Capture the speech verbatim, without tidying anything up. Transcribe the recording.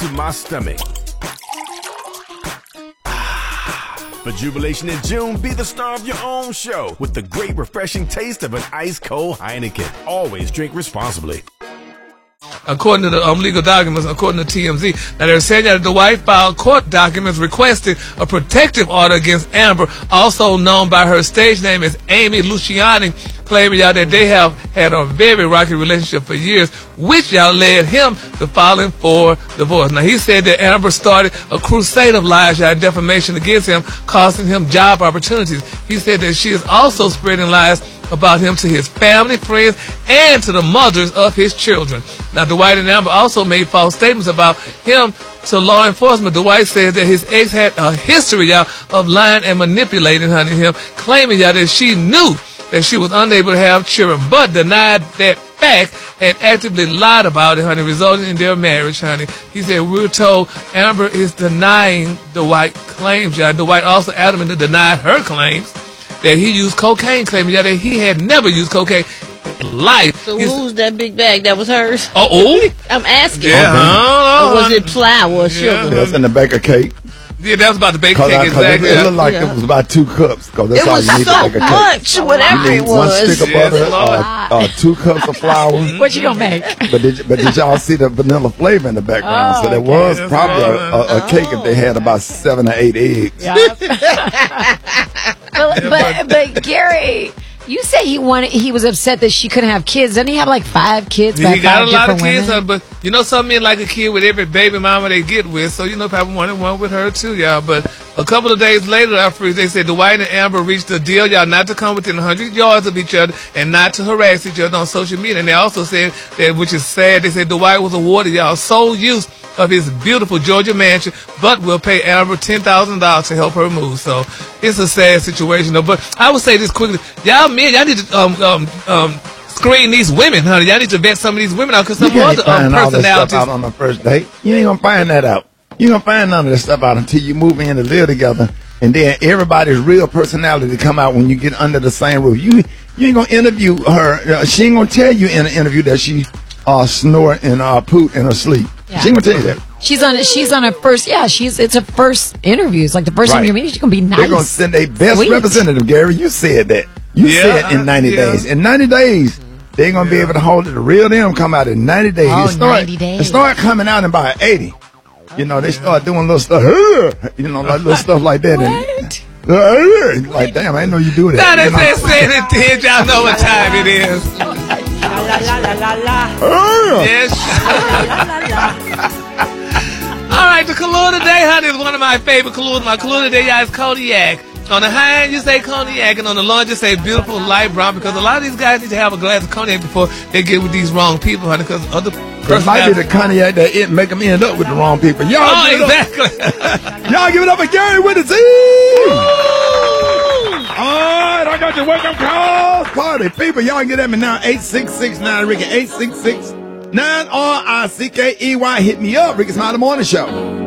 to my stomach. For jubilation in June, be the star of your own show with the great refreshing taste of an ice-cold Heineken. Always drink responsibly. According to the um, legal documents, according to T M Z, now they're saying that Dwight filed court documents requesting a protective order against Amber, also known by her stage name as Amy Luciani, claiming y'all that they have had a very rocky relationship for years, which y'all led him to filing for divorce. Now he said that Amber started a crusade of lies, y'all, and defamation against him, costing him job opportunities. He said that she is also spreading lies about him to his family, friends, and to the mothers of his children. Now, Dwight and Amber also made false statements about him to law enforcement. Dwight says that his ex had a history, y'all, of lying and manipulating, honey, him, claiming, y'all, that she knew that she was unable to have children, but denied that fact and actively lied about it, honey, resulting in their marriage, honey. He said, we're told Amber is denying Dwight claims, y'all. Dwight also adamantly denied her claims that he used cocaine, claiming that he had never used cocaine in life. So He's, who's that big bag? That was hers? Oh, oh. I'm asking. Yeah. Or was it flour or sugar? Yeah. It was in the baker cake. Yeah, that was about the bake cake, I, exactly. It, it looked like yeah. it was about two cups. Cause that's it all was you need so to bake a much, cake. whatever You need it was. one stick of Yes, butter, Lord. uh, uh, two cups of flour. What you gonna make? But did, but did y'all see the vanilla flavor in the background? Oh, so there okay. was That's probably right. a, a, a cake if they had about seven or eight eggs. Yeah. but, but but Gary, you say he wanted. He was upset that she couldn't have kids. Doesn't he have like five kids? He by got five a lot of different kids, women? huh, but you know, some men like a kid with every baby mama they get with, so you know, probably wanted one with her too, y'all. But a couple of days later, after they said Dwight and Amber reached a deal, y'all, not to come within one hundred yards of each other and not to harass each other on social media. And they also said that, which is sad, they said Dwight was awarded, y'all, sole use of his beautiful Georgia mansion, but will pay Amber ten thousand dollars to help her move. So it's a sad situation, though. But I would say this quickly, y'all men, y'all need to um um um screen these women, honey. Y'all need to vet some of these women out, because some You can't other find um, all this stuff personalities. out on the first date. You ain't gonna find that out. You ain't gonna find none of this stuff out until you move in to live together, and then everybody's real personality come out when you get under the same roof. You you ain't gonna interview her. Uh, she ain't gonna tell you in an interview that she uh snore and uh poot in her sleep. Yeah. She ain't gonna tell you that. She's on. She's on her first. Yeah, she's. It's a first interview. It's like the first Right. time you're meeting. She's gonna be nice. They're gonna send a best Sweet. representative, Gary. You said that. You Yeah, said in ninety yeah. days. In ninety days, they're gonna be able to hold it. The real them come out in ninety days. Oh, It start, ninety days. It start coming out in about eighty. You know, they start doing little stuff. You know, like little stuff like that. What? And, like, damn, I didn't know you do that. Now they You know? said say it did, y'all know what time it is. Uh, Yes. All right, the Kahlua today, honey, is one of my favorite Kahluas. My Kahlua today, y'all, is cognac. On the high end, you say cognac, and on the low end, you say beautiful light brown, because a lot of these guys need to have a glass of cognac before they get with these wrong people, honey, because other It might be the cognac that it make them end up with the wrong people. Y'all, Oh, give it exactly. up. Y'all give it up for Gary with the Z. All right, I got your wake up calls. Party people, y'all get at me now. eight six six nine Ricky, eight six six nine R I C K E Y. Hit me up, Ricky Smiley Morning Show.